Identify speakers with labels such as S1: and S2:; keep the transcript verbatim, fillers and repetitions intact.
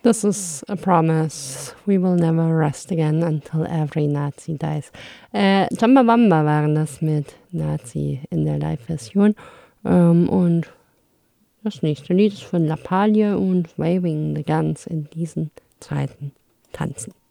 S1: This is a promise. We will never rest again until every Nazi dies. Äh, Chumbawamba waren das mit Nazi in der Live-Version. Ähm, und das nächste Lied ist von Lappalie und Waving the Guns in diesen Zeiten tanzen.